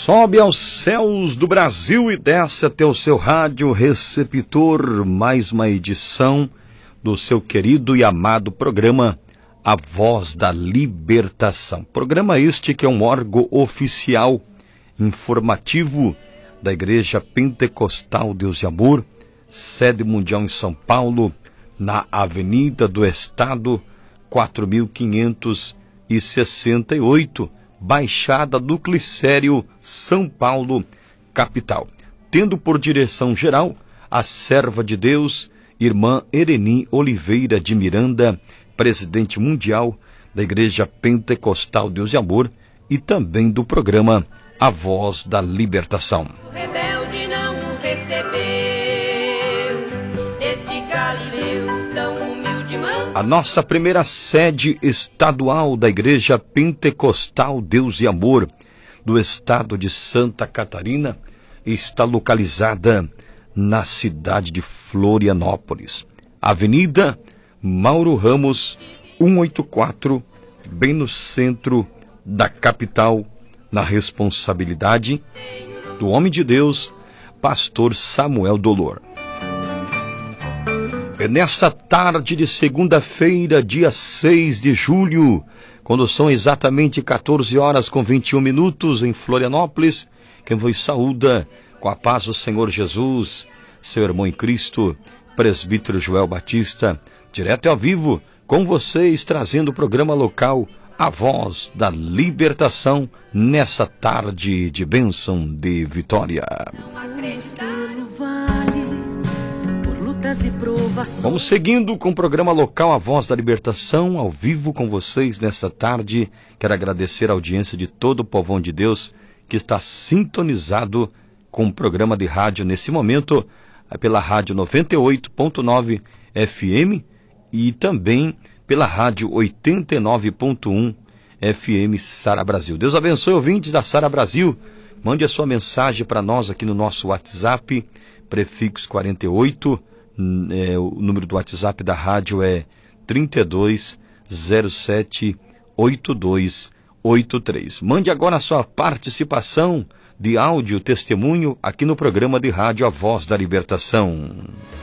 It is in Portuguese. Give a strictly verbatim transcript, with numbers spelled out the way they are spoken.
Sobe aos céus do Brasil e desce até o seu rádio receptor, mais uma edição do seu querido e amado programa A Voz da Libertação. Programa este que é um órgão oficial informativo da Igreja Pentecostal Deus e Amor, sede mundial em São Paulo, na Avenida do Estado, quatro mil quinhentos e sessenta e oito, Baixada do Glicério, São Paulo, capital. Tendo por direção geral a serva de Deus, irmã Ereni Oliveira de Miranda, presidente mundial da Igreja Pentecostal Deus e Amor e também do programa A Voz da Libertação. O rebelde não recebeu desse Galileu tão humilde manso. A nossa primeira sede estadual da Igreja Pentecostal Deus e Amor do estado de Santa Catarina está localizada na cidade de Florianópolis. Avenida Mauro Ramos, cento e oitenta e quatro, bem no centro da capital, na responsabilidade do homem de Deus, pastor Samuel Dolor. É nessa tarde de segunda-feira, dia seis de julho, quando são exatamente quatorze horas com vinte e um minutos em Florianópolis, quem vos saúda com a paz do Senhor Jesus, seu irmão em Cristo, presbítero Joel Batista, direto e ao vivo com vocês, trazendo o programa local A Voz da Libertação, nessa tarde de bênção de vitória. Vamos seguindo com o programa local A Voz da Libertação, ao vivo com vocês nessa tarde. Quero agradecer a audiência de todo o povão de Deus que está sintonizado com o programa de rádio nesse momento, pela rádio noventa e oito ponto nove F M e também pela rádio oitenta e nove ponto um F M Sara Brasil. Deus abençoe, ouvintes da Sara Brasil. Mande a sua mensagem para nós aqui no nosso WhatsApp, prefixo quarenta e oito. É, o número do WhatsApp da rádio é trinta e dois, zero sete, oitenta e dois oitenta e três. Mande agora a sua participação de áudio, testemunho, aqui no programa de rádio A Voz da Libertação.